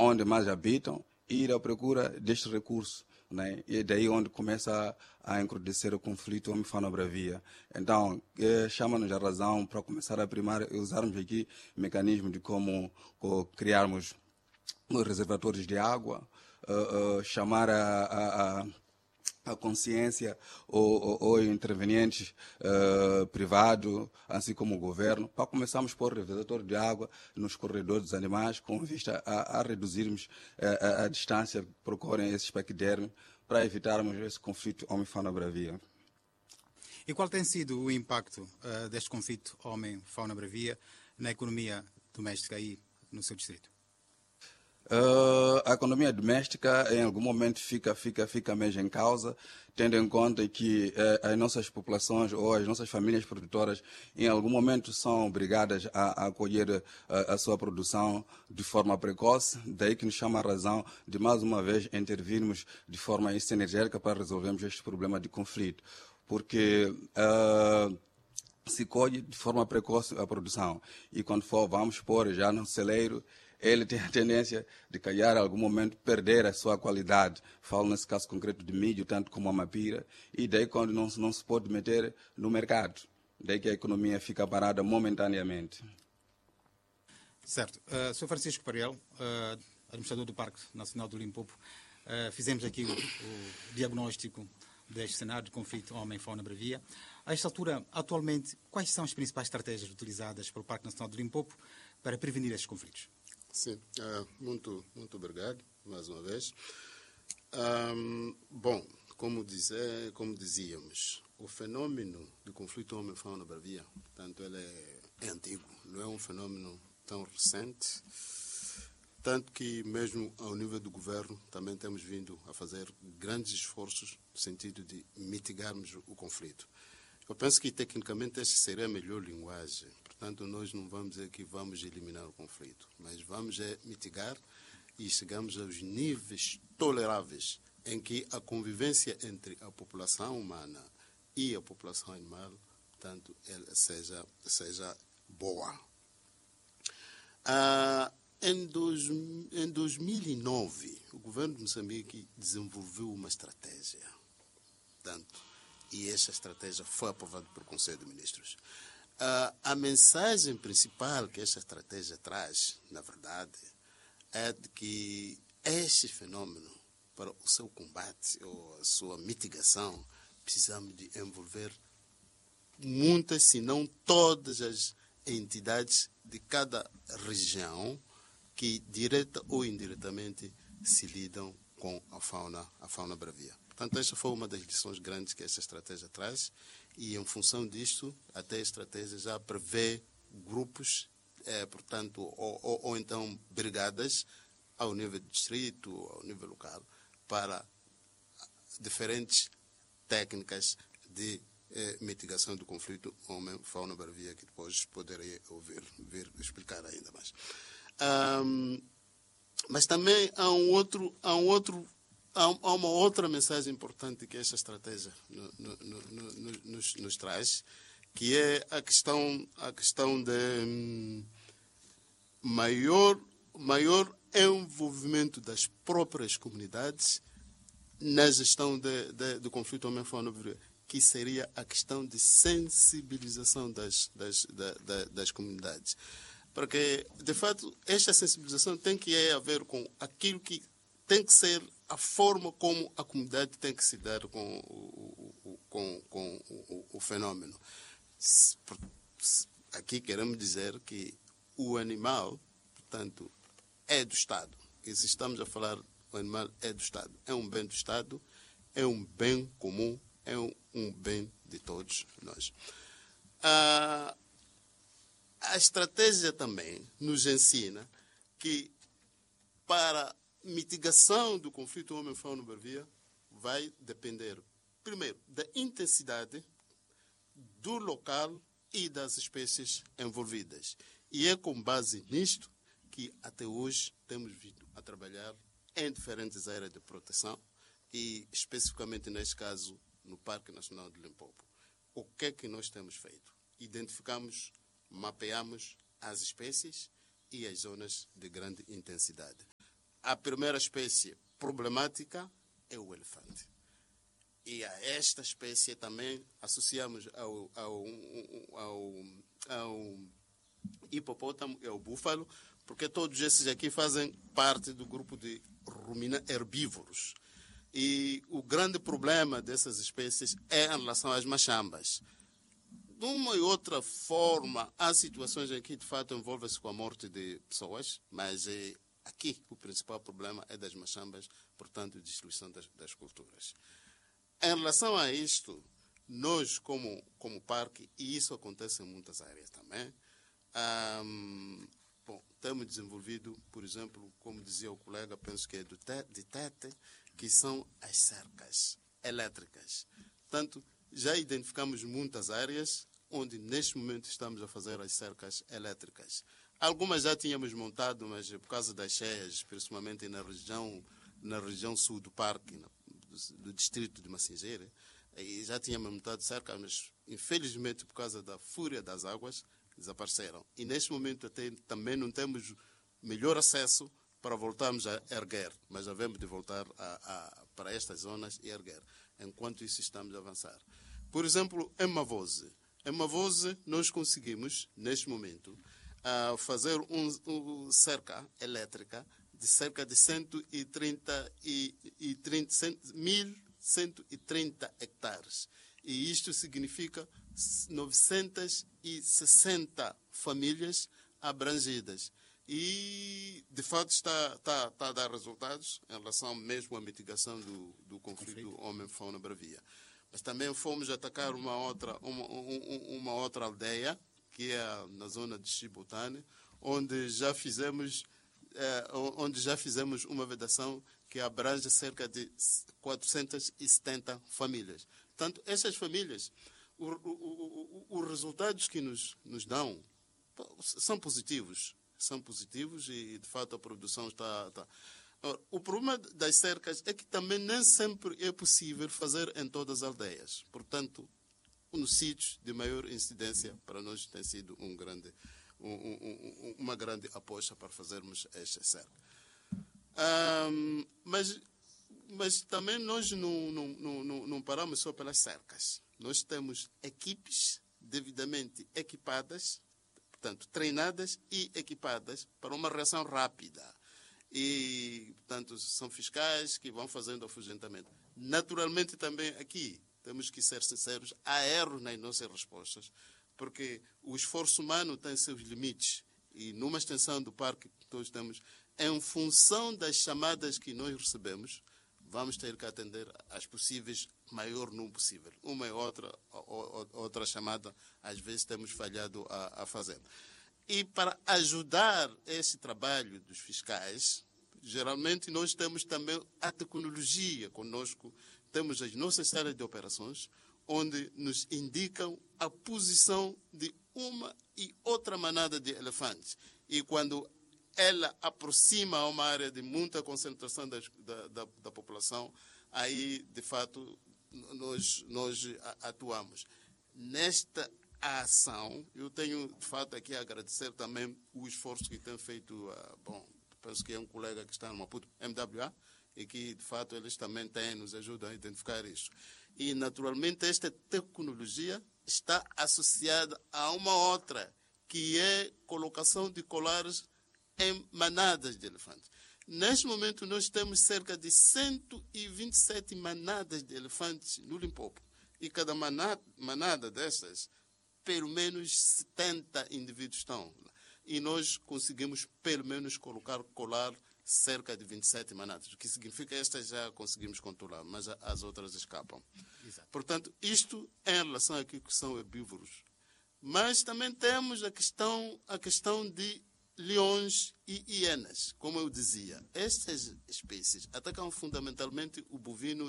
onde mais habitam e ir à procura deste recurso. Né? E é daí onde começa a encrudescer o conflito homem-fauna-bravia. Então, chama-nos a razão para começar a primar e usarmos aqui mecanismos de como criarmos reservatórios de água, chamar a consciência ou intervenientes privados, assim como o governo, para começarmos a pôr reservatório de água nos corredores dos animais, com vista a reduzirmos a distância que percorrem esses paquidermes, para evitarmos esse conflito homem-fauna-bravia. E qual tem sido o impacto deste conflito homem-fauna-bravia na economia doméstica aí no seu distrito? A economia doméstica em algum momento fica mesmo em causa, tendo em conta que as nossas populações ou as nossas famílias produtoras em algum momento são obrigadas a colher a sua produção de forma precoce, daí que nos chama a razão de mais uma vez intervirmos de forma sinergética para resolvermos este problema de conflito, porque se colhe de forma precoce a produção e quando vamos pôr já no celeiro, ele tem a tendência de calhar, em algum momento, perder a sua qualidade. Falo nesse caso concreto de milho, tanto como a mapira, e daí quando não se pode meter no mercado. Daí que a economia fica parada momentaneamente. Certo. Sr. Francisco Pariel, administrador do Parque Nacional do Limpopo, fizemos aqui o diagnóstico deste cenário de conflito homem-fauna-bravia. A esta altura, atualmente, quais são as principais estratégias utilizadas pelo Parque Nacional do Limpopo para prevenir estes conflitos? Sim, muito obrigado, mais uma vez. Bom, como dizíamos, o fenômeno do conflito homem-fauna-bravia, portanto, ele é antigo, não é um fenômeno tão recente, tanto que mesmo ao nível do governo também temos vindo a fazer grandes esforços no sentido de mitigarmos o conflito. Eu penso que tecnicamente esta seria a melhor linguagem. Portanto, nós não vamos dizer que vamos eliminar o conflito, mas vamos mitigar e chegamos aos níveis toleráveis em que a convivência entre a população humana e a população animal, portanto, ela seja boa. Em 2009, o governo de Moçambique desenvolveu uma estratégia, portanto, e esta estratégia foi aprovada pelo Conselho de Ministros. A mensagem principal que esta estratégia traz, na verdade, é de que este fenômeno, para o seu combate ou a sua mitigação, precisamos de envolver muitas, se não todas as entidades de cada região que, direta ou indiretamente, se lidam com a fauna bravia. Portanto, esta foi uma das lições grandes que esta estratégia traz e, em função disto, até a estratégia já prevê grupos, portanto, ou então brigadas ao nível do distrito, ao nível local, para diferentes técnicas de mitigação do conflito homem-fauna-bravia, que depois poderei vir explicar ainda mais. Mas também há uma outra mensagem importante que esta estratégia nos traz, que é a questão de maior envolvimento das próprias comunidades na gestão do conflito homem-fauna-bravia, que seria a questão de sensibilização das comunidades. Porque, de fato, esta sensibilização tem que haver com aquilo que tem que ser a forma como a comunidade tem que se dar com o fenômeno. Aqui queremos dizer que o animal, portanto, é do Estado. E se estamos a falar, o animal é do Estado. É um bem do Estado, é um bem comum, é um bem de todos nós. A estratégia também nos ensina que para mitigação do conflito homem-fauna-bravia vai depender, primeiro, da intensidade do local e das espécies envolvidas. E é com base nisto que até hoje temos vindo a trabalhar em diferentes áreas de proteção e especificamente neste caso no Parque Nacional do Limpopo. O que é que nós temos feito? Identificamos, mapeamos as espécies e as zonas de grande intensidade. a primeira espécie problemática é o elefante. E a esta espécie também associamos ao hipopótamo e ao búfalo, porque todos esses aqui fazem parte do grupo de herbívoros. E o grande problema dessas espécies é em relação às machambas. De uma e outra forma, há situações em que, de fato, envolve-se com a morte de pessoas, mas aqui o principal problema é das machambas, portanto, destruição das culturas. Em relação a isto, nós, como parque, e isso acontece em muitas áreas também, temos desenvolvido, por exemplo, como dizia o colega, penso que é de Tete, que são as cercas elétricas. Portanto, já identificamos muitas áreas onde neste momento estamos a fazer as cercas elétricas. Algumas já tínhamos montado, mas por causa das cheias, principalmente na região sul do parque, do distrito de Massingeira, já tínhamos montado cercas, mas infelizmente por causa da fúria das águas, desapareceram. E neste momento também não temos melhor acesso para voltarmos a erguer, mas havemos de voltar para estas zonas e erguer. Enquanto isso estamos a avançar. Por exemplo, em Mavose. Em Mavose nós conseguimos, neste momento, fazer uma cerca elétrica de cerca de 1.130 hectares. E isto significa 960 famílias abrangidas. E, de fato, está a dar resultados em relação mesmo à mitigação do conflito homem-fauna-bravia. Mas também fomos atacar uma outra aldeia, que é na zona de Chibutane, onde já fizemos uma vedação que abrange cerca de 470 famílias. Portanto, essas famílias, os resultados que nos dão são positivos. São positivos e, de fato, a produção está. O problema das cercas é que também nem sempre é possível fazer em todas as aldeias. Portanto, nos sítios de maior incidência, para nós tem sido uma grande aposta para fazermos esta cerca. Mas também nós não paramos só pelas cercas. Nós temos equipes devidamente equipadas, portanto, treinadas e equipadas para uma reação rápida. E, portanto, são fiscais que vão fazendo afugentamento. Naturalmente, também aqui, temos que ser sinceros, há erros nas nossas respostas, porque o esforço humano tem seus limites. E numa extensão do parque que todos temos, em função das chamadas que nós recebemos, vamos ter que atender às possíveis maior número possível. Uma e outra chamada, às vezes temos falhado a fazer. E para ajudar esse trabalho dos fiscais, geralmente nós temos também a tecnologia conosco, temos as nossas áreas de operações, onde nos indicam a posição de uma e outra manada de elefantes. E quando ela aproxima a uma área de muita concentração da população, aí, de fato, nós atuamos. Nesta ação, eu tenho, de fato, aqui a agradecer também o esforço que tem feito, penso que é um colega que está no Maputo, MWA, e que, de fato, eles também nos ajudam a identificar isso. E, naturalmente, esta tecnologia está associada a uma outra, que é colocação de colares em manadas de elefantes. Neste momento, nós temos cerca de 127 manadas de elefantes no Limpopo. E cada manada dessas, pelo menos 70 indivíduos estão. E nós conseguimos, pelo menos, colar cerca de 27 manadas. O que significa que estas já conseguimos controlar, mas as outras escapam. Exato. Portanto, isto em relação àquilo que são herbívoros. Mas também temos a questão de leões e hienas, como eu dizia. Estas espécies atacam fundamentalmente o bovino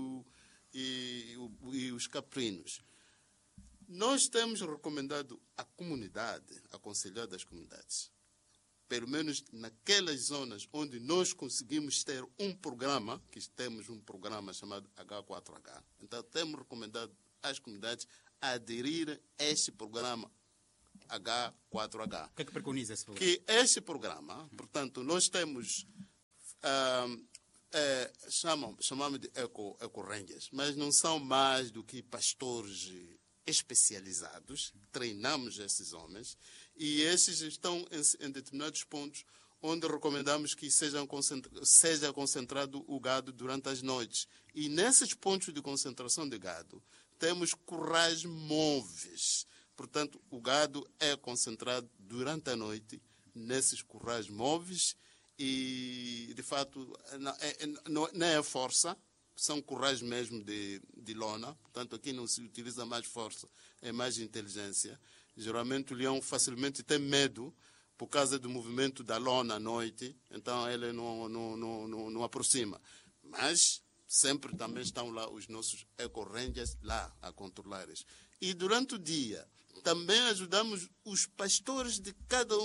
e os caprinos. Nós temos recomendado à comunidade, aconselhado às comunidades, pelo menos naquelas zonas onde nós conseguimos ter um programa, que temos um programa chamado H4H. Então, temos recomendado às comunidades aderir a este programa H4H. O que é que preconiza esse programa? Que este programa, portanto, nós temos chamamos de eco-rangers, mas não são mais do que pastores especializados. Treinamos esses homens e esses estão em determinados pontos onde recomendamos que seja concentrado o gado durante as noites. E nesses pontos de concentração de gado, temos currais móveis. Portanto, o gado é concentrado durante a noite nesses currais móveis e, de fato, não é força, são currais mesmo de lona. Portanto, aqui não se utiliza mais força, é mais inteligência. Geralmente, o leão facilmente tem medo por causa do movimento da lona à noite, então ele não aproxima. Mas sempre também estão lá os nossos eco-rangers lá a controlar isso. E durante o dia também ajudamos os pastores de cada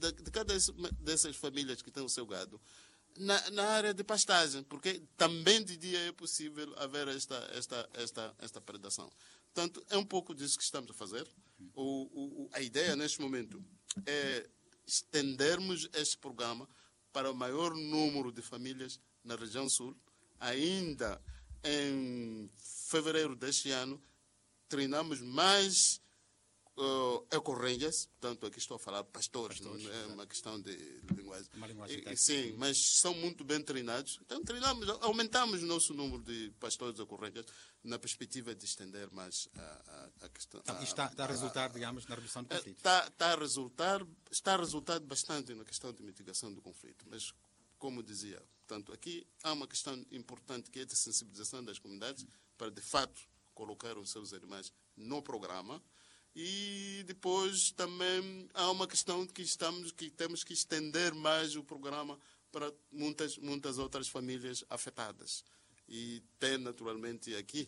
dessas famílias que têm o seu gado na área de pastagem, porque também de dia é possível haver esta predação. Portanto, é um pouco disso que estamos a fazer. A ideia neste momento é estendermos este programa para o maior número de famílias na região sul. Ainda em fevereiro deste ano, treinamos mais eco-rangers, portanto, aqui estou a falar pastores, não é uma questão de linguagem. Uma linguagem técnica. Sim, mas são muito bem treinados. Então, aumentamos o nosso número de pastores eco-rangers na perspectiva de estender mais a questão. Então, está a resultar, digamos, na redução do conflito? Está a resultar bastante na questão de mitigação do conflito, mas, como dizia, portanto, aqui há uma questão importante que é de sensibilização das comunidades para, de fato, colocar os seus animais no programa. E depois também há uma questão que temos que estender mais o programa para muitas outras famílias afetadas. E tem naturalmente aqui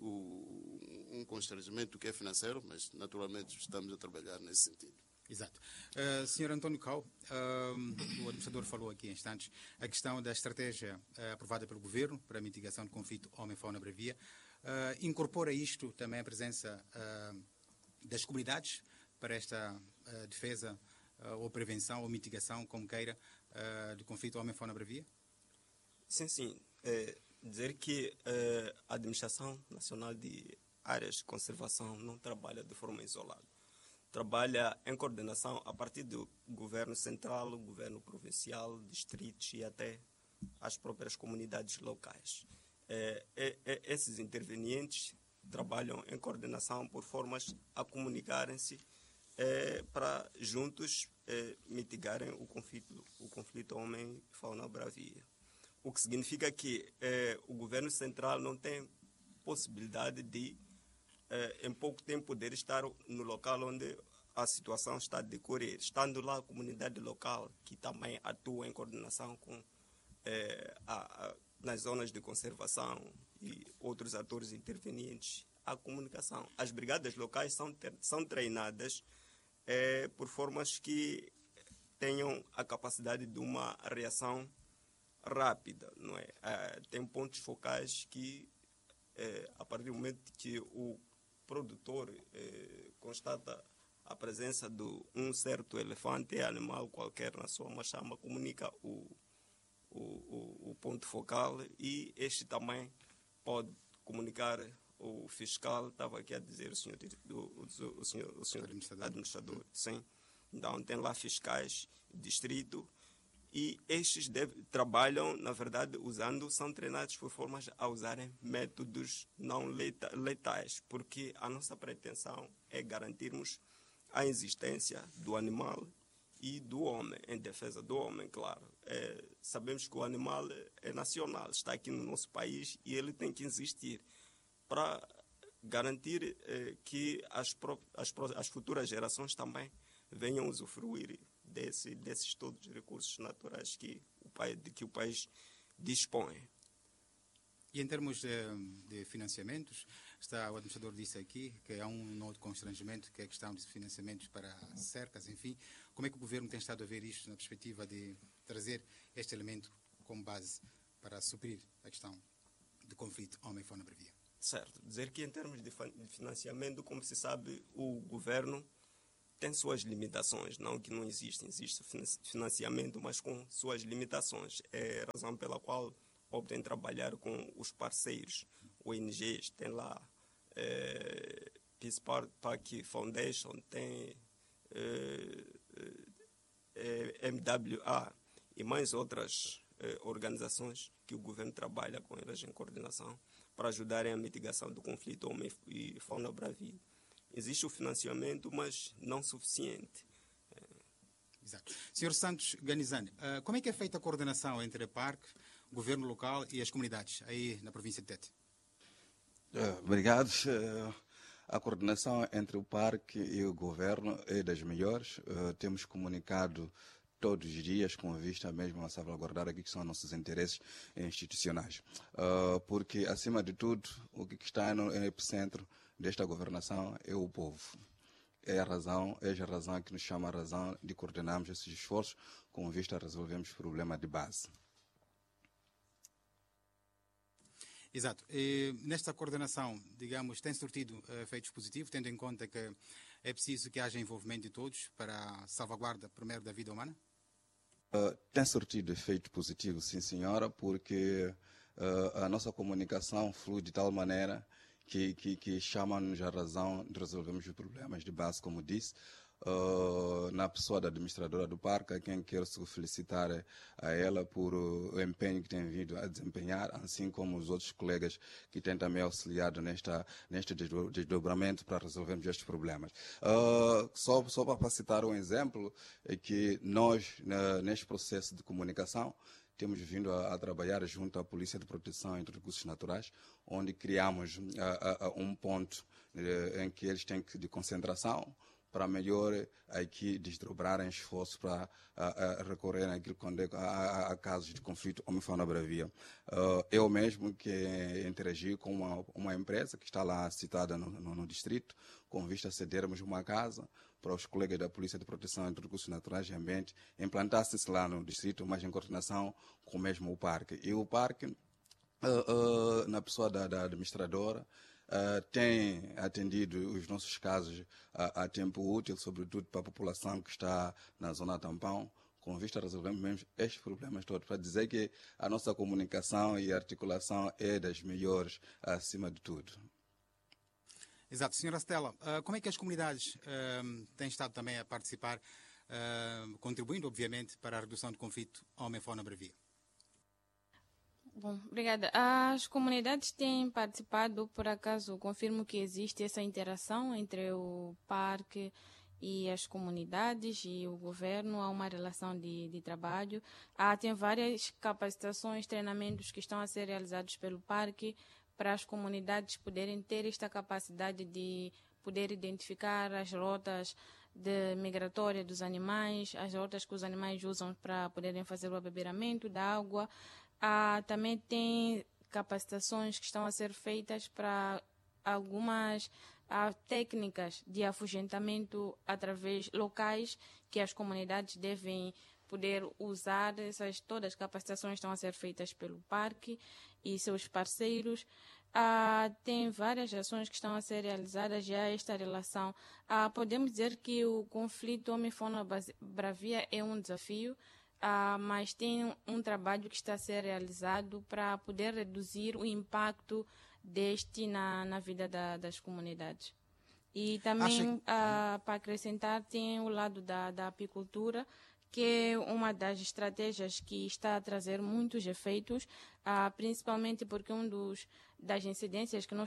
um constrangimento que é financeiro, mas naturalmente estamos a trabalhar nesse sentido. Exato. Sr. António Cao, o administrador falou aqui em instantes a questão da estratégia aprovada pelo Governo para a mitigação do conflito homem-fauna bravia. Incorpora isto também a presença das comunidades para esta defesa ou prevenção ou mitigação, como queira, do conflito homem-fauna bravia? Sim. Dizer que a Administração Nacional de Áreas de Conservação não trabalha de forma isolada. Trabalha em coordenação a partir do governo central, governo provincial, distritos e até as próprias comunidades locais. Esses intervenientes trabalham em coordenação por formas a comunicarem-se para juntos mitigarem o conflito homem-fauna bravia. O que significa que o governo central não tem possibilidade de, em pouco tempo, poder estar no local onde a situação está a decorrer. Estando lá a comunidade local, que também atua em coordenação com nas zonas de conservação e outros atores intervenientes, a comunicação. As brigadas locais são treinadas por formas que tenham a capacidade de uma reação rápida, não é? Tem pontos focais que, a partir do momento que o produtor constata a presença de um certo elefante, animal qualquer na sua machamba, comunica o ponto focal e este também pode comunicar o fiscal, estava aqui a dizer o senhor administrador. Sim. Então tem lá fiscais distrito e estes trabalham, na verdade, são treinados por formas a usarem métodos não letais, porque a nossa pretensão é garantirmos a existência do animal e do homem, em defesa do homem, claro. Sabemos que o animal é nacional, está aqui no nosso país e ele tem que existir para garantir que as futuras gerações também venham usufruir desses todos os recursos naturais de que o país dispõe. E em termos de financiamentos, o administrador disse aqui que há um outro constrangimento, que é a questão de financiamentos para cercas, enfim. Como é que o governo tem estado a ver isto na perspectiva de trazer este elemento como base para suprir a questão do conflito homem-fauna bravia? Certo. Dizer que em termos de financiamento, como se sabe, o governo tem suas limitações, não que não existe financiamento, mas com suas limitações. É a razão pela qual optem trabalhar com os parceiros, ONGs, tem lá Peace Park Foundation, tem MWA e mais outras organizações que o governo trabalha com elas em coordenação para ajudarem a mitigação do conflito homem e fauna bravia. Existe o financiamento, mas não suficiente. Exato. Sr. Santos Ganizani, como é que é feita a coordenação entre a PARC, o governo local e as comunidades aí na província de Tete? Obrigado. A coordenação entre o parque e o governo é das melhores. Temos comunicado todos os dias com vista mesmo a salvaguardar aqui que são nossos interesses institucionais. Porque, acima de tudo, o que está no epicentro desta governação é o povo. É a razão que nos chama a razão de coordenarmos esses esforços com vista a resolvermos o problema de base. Exato. E nesta coordenação, digamos, tem surtido efeitos positivos, tendo em conta que é preciso que haja envolvimento de todos para a salvaguarda, primeiro, da vida humana? Tem surtido efeito positivo, sim, senhora, porque a nossa comunicação flui de tal maneira que chama-nos a razão de resolvermos os problemas de base, como disse. Na pessoa da administradora do parque, a quem quero se felicitar a ela por o empenho que tem vindo a desempenhar, assim como os outros colegas que têm também auxiliado neste desdobramento para resolvermos estes problemas. Só para citar um exemplo, é que nós, neste processo de comunicação, temos vindo a trabalhar junto à Polícia de Proteção e Recursos Naturais, onde criamos um ponto em que eles têm de concentração, para melhor aqui desdobrarem esforços para recorrer àquilo quando há casos de conflito homem-fauna bravia. Eu mesmo que interagi com uma empresa que está lá citada no distrito, com vista a cedermos uma casa para os colegas da Polícia de Proteção e Recursos Naturais e Ambiente implantassem-se lá no distrito, mas em coordenação com mesmo o parque. E o parque, na pessoa da administradora, tem atendido os nossos casos a tempo útil, sobretudo para a população que está na zona tampão, com vista a resolvermos mesmo estes problemas todos, para dizer que a nossa comunicação e articulação é das melhores acima de tudo. Exato. Senhora Stella, como é que as comunidades têm estado também a participar, contribuindo, obviamente, para a redução do conflito homem-fauna bravia? Bom, obrigada. As comunidades têm participado, por acaso, confirmo que existe essa interação entre o parque e as comunidades e o governo, há uma relação de trabalho. Tem várias capacitações, treinamentos que estão a ser realizados pelo parque para as comunidades poderem ter esta capacidade de poder identificar as rotas migratórias dos animais, as rotas que os animais usam para poderem fazer o abeberamento da água. Também tem capacitações que estão a ser feitas para algumas técnicas de afugentamento através locais que as comunidades devem poder usar. Todas as capacitações estão a ser feitas pelo parque e seus parceiros. Tem várias ações que estão a ser realizadas já esta relação. Podemos dizer que o conflito homem-fauna bravia é um desafio, mas tem um trabalho que está a ser realizado para poder reduzir o impacto deste na vida das comunidades. E também, para acrescentar, tem o lado da apicultura, que é uma das estratégias que está a trazer muitos efeitos, principalmente porque das incidências que nós